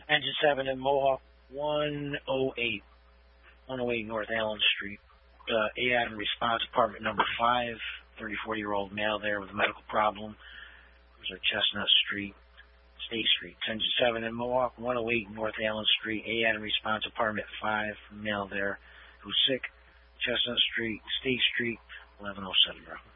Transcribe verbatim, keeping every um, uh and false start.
Engine seven in Mohawk, one oh eight. one oh eight North Allen Street. Uh, A. Adam response, apartment number five. thirty-four-year-old male there with a medical problem. It was Chestnut Street, State Street. Engine seven in Mohawk, one oh eight North Allen Street. A. Adam response, apartment five. Male there who's sick. Chestnut Street, State Street, eleven oh seven, bro.